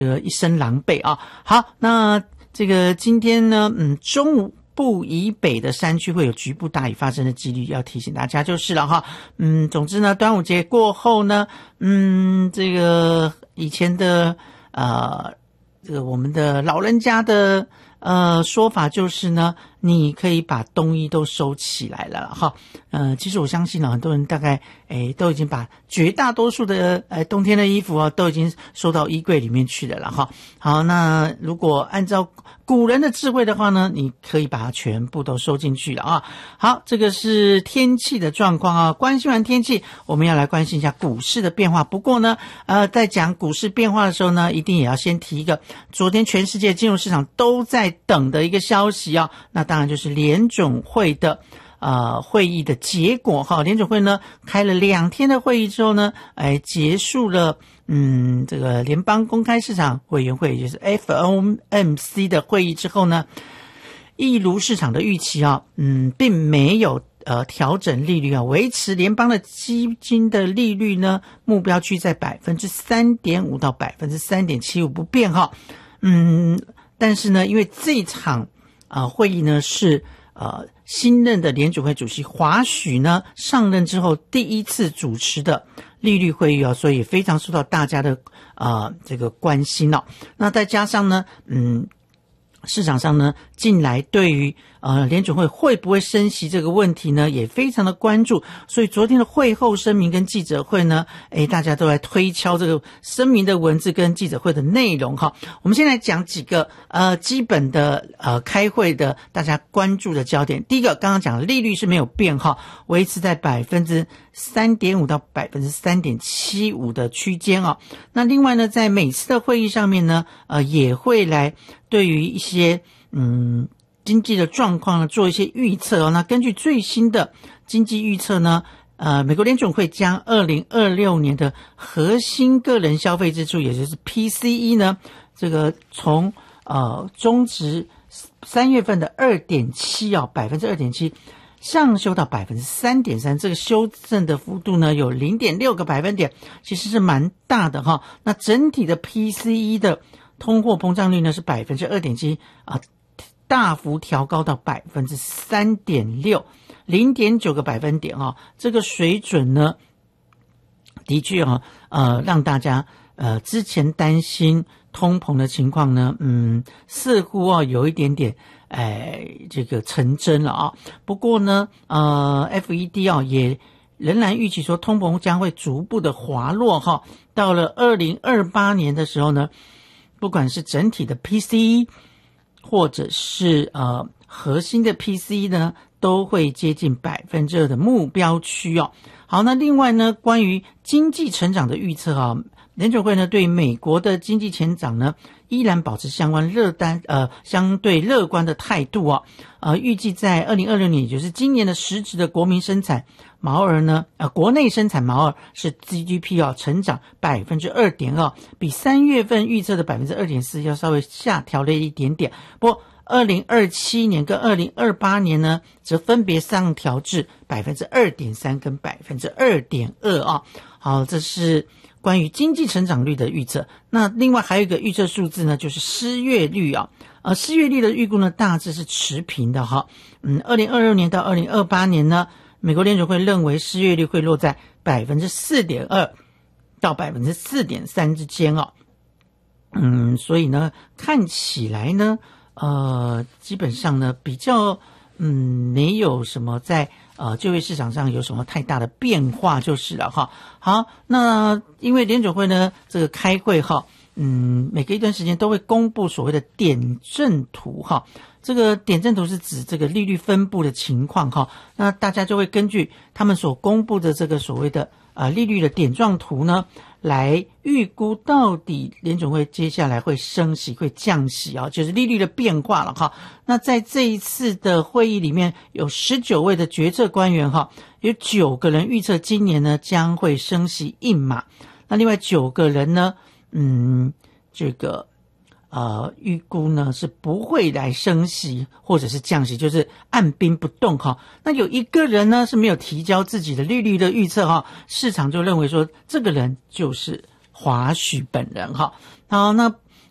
一身狼狈啊。好，那这个今天呢，中部以北的山区会有局部大雨发生的几率，要提醒大家就是了哈。总之呢，端午节过后呢，这个以前的这个我们的老人家的说法就是呢，你可以把冬衣都收起来了哈。其实我相信很多人大概都已经把绝大多数的冬天的衣服都已经收到衣柜里面去了哈。好，那如果按照古人的智慧的话呢，你可以把它全部都收进去了啊。好，这个是天气的状况啊。关心完天气，我们要来关心一下股市的变化。不过呢，在讲股市变化的时候呢，一定也要先提一个昨天全世界金融市场都在等的一个消息啊。那当然就是联准会的会议的结果哈。联准会呢开了2天的会议之后呢，结束了这个联邦公开市场委员会，也就是 FOMC 的会议之后呢，一如市场的预期并没有调整利率维持联邦的基金的利率呢，目标区在 3.5% 到 3.75% 不变哈。但是呢，因为这场会议呢是新任的联准会主席华许呢上任之后第一次主持的利率会议所以也非常受到大家的这个关心那再加上呢市场上呢近来对于联准会会不会升息这个问题呢也非常的关注，所以昨天的会后声明跟记者会呢大家都来推敲这个声明的文字跟记者会的内容哈。我们先来讲几个基本的开会的大家关注的焦点。第一个，刚刚讲的利率是没有变哈，维持在 3.5% 到 3.75% 的区间那另外呢，在每次的会议上面呢也会来对于一些经济的状况呢做一些预测那根据最新的经济预测呢美国联准会将2026年的核心个人消费支出，也就是 PCE 呢，这个从中值3月份的 2.7% 上修到 3.3%， 这个修正的幅度呢有 0.6 个百分点，其实是蛮大的哈。那整体的 PCE 的通货膨胀率呢是 2.7%大幅调高到 3.6%， 0.9 个百分点这个水准呢的确让大家之前担心通膨的情况呢似乎有一点点这个成真了不过呢FED 也仍然预期说通膨将会逐步的滑落到了2028年的时候呢，不管是整体的 PCE 或者是核心的 PCE 呢都会接近 2% 的目标区好，那另外呢，关于经济成长的预测联准会呢对美国的经济成长呢依然保持相对乐观的态度预计在2026年，也就是今年的实质的国民生产毛额呢国内生产毛额是 GDP 成长 2.2%， 比3月份预测的 2.4% 要稍微下调了一点点。不过2027年跟2028年呢则分别上调至 2.3% 跟 2.2% 好，这是关于经济成长率的预测。那另外还有一个预测数字呢，就是失业率失业率的预估呢大致是持平的2026年到2028年呢，美国联准会认为失业率会落在 4.2% 到 4.3% 之间所以呢看起来呢基本上呢比较没有什么在就业市场上有什么太大的变化就是了好，那因为联准会呢这个开会每隔一段时间都会公布所谓的点阵图这个点阵图是指这个利率分布的情况那大家就会根据他们所公布的这个所谓的利率的点状图呢来预估到底联准会接下来会升息会降息就是利率的变化了那在这一次的会议里面有19位的决策官员有9个人预测今年呢将会升息1码，那另外9个人呢这个预估呢是不会来升息或者是降息，就是按兵不动那有一个人呢是没有提交自己的利率的预测市场就认为说这个人就是华许本人好，那